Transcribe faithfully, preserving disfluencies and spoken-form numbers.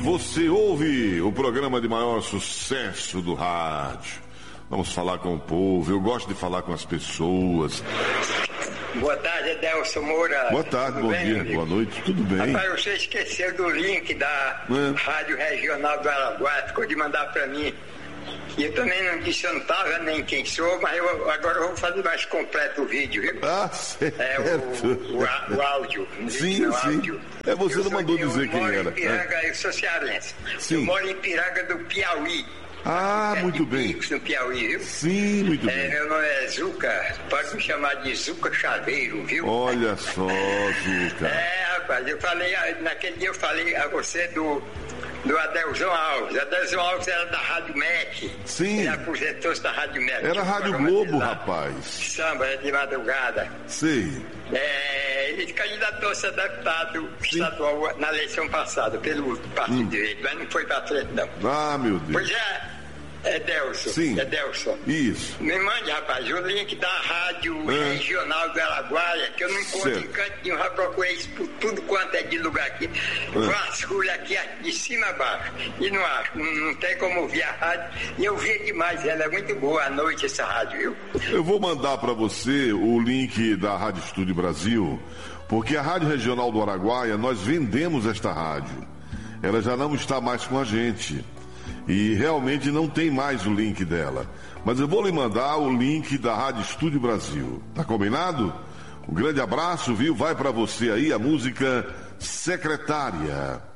você ouve o programa de maior sucesso do rádio. Vamos falar com o povo, eu gosto de falar com as pessoas. Boa tarde, Adelson Moura. Boa tarde, tudo bom bem, dia, amigo? boa noite, tudo bem? Rapaz, você esqueceu do link da é. Rádio Regional do Araguaia, ficou de mandar para mim. E eu também não disse, eu não estava nem quem sou, mas eu, agora eu vou fazer mais completo o vídeo, viu? Ah, certo. É o, o, o áudio. Sim, não, sim. Áudio. É, você eu não mandou de, dizer eu quem moro era. Em Piranga, é. Eu sou cearense. Sim. Eu moro em Piranga do Piauí. Ah, muito bem. Picos, no Piauí, viu? Sim, muito é, bem. Meu nome é Zuca, pode me chamar de Zuca Chaveiro, viu? Olha só, Zuca. É, rapaz, eu falei, naquele dia eu falei a você do, do Adelson Alves. Adelson Alves era da Rádio M E C. Sim. Ele aposentou-se da Rádio M E C. Era a Rádio Globo, rapaz. Samba de madrugada. Sei. É, ele candidatou-se a deputado Sim. estadual na eleição passada, pelo Partido hum. Direito, mas não foi pra frente, não. Ah, meu Deus. Pois é. É Delson. Sim. É Delson. Isso. Me mande, rapaz, o link da Rádio é. Regional do Araguaia, que eu não encontro certo. Em canto nenhum, já procurei isso por tudo quanto é de lugar aqui. É. Vasculho aqui de cima a baixo. E não acho, não, não tem como ouvir a rádio. E eu via demais, ela é muito boa à noite, essa rádio, viu? Eu vou mandar para você o link da Rádio Estúdio Brasil, porque a Rádio Regional do Araguaia, nós vendemos esta rádio. Ela já não está mais com a gente. E realmente não tem mais o link dela. Mas eu vou lhe mandar o link da Rádio Estúdio Brasil. Tá combinado? Um grande abraço, viu? Vai para você aí a música Secretária.